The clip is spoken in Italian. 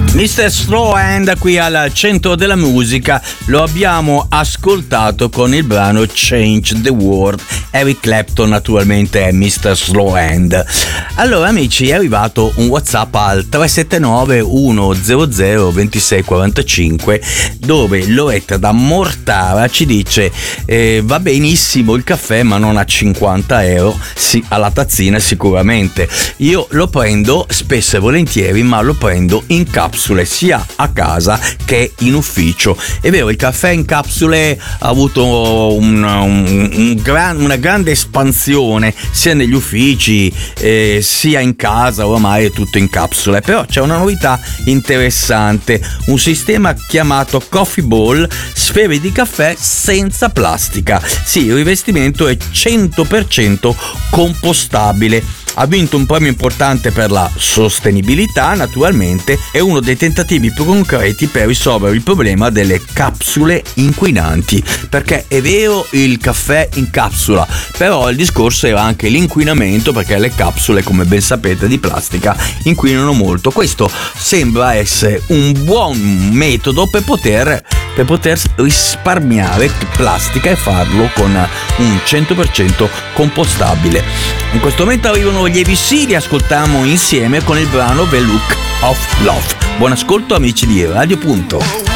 Mr. Slow Hand qui al centro della musica, lo abbiamo ascoltato con il brano Change the World. Eric Clapton naturalmente è Mr. Slow Hand. Allora amici, è arrivato un WhatsApp al 379 100 2645 dove Loretta da Mortara ci dice va benissimo il caffè ma non a 50 euro, sì, alla tazzina sicuramente. Io lo prendo spesso e volentieri, ma lo prendo in capsule sia a casa che in ufficio. È vero, il caffè in capsule ha avuto una grande espansione sia negli uffici sia in casa, ormai è tutto in capsule. Però c'è una novità interessante, un sistema chiamato Coffee Ball, sfere di caffè senza plastica. Sì, il rivestimento è 100% compostabile. Ha vinto un premio importante per la sostenibilità, naturalmente, è uno dei tentativi più concreti per risolvere il problema delle capsule inquinanti, perché è vero il caffè in capsula, però il discorso era anche l'inquinamento, perché le capsule, come ben sapete, di plastica inquinano molto. Questo sembra essere un buon metodo per poter risparmiare plastica e farlo con un 100% compostabile. In questo momento arrivano gli ABC, li ascoltiamo insieme con il brano The Look of Love. Buon ascolto amici di Radio Punto.